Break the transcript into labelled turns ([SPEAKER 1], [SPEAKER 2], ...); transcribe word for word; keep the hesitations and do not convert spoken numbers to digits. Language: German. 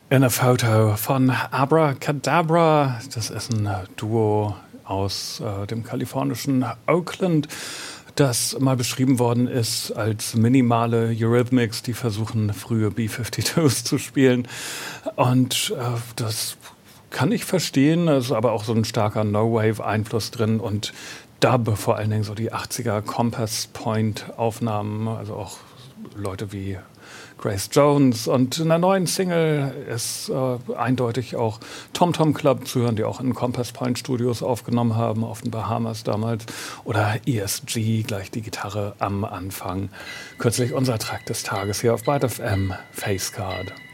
[SPEAKER 1] In a Photo von Abracadabra. Das ist ein Duo aus äh, dem kalifornischen Oakland, das mal beschrieben worden ist als minimale Eurythmics, die versuchen, frühe B zweiundfünfzigs zu spielen. Und äh, das kann ich verstehen, es ist aber auch so ein starker No-Wave-Einfluss drin und Dub, vor allen Dingen so die achtziger Compass Point-Aufnahmen, also auch Leute wie Grace Jones. Und in der neuen Single ist äh, eindeutig auch Tom Tom Club zu hören, die auch in Compass Point Studios aufgenommen haben, auf den Bahamas damals. Oder E S G, gleich die Gitarre am Anfang. Kürzlich unser Track des Tages hier auf Byte F M, Face Card.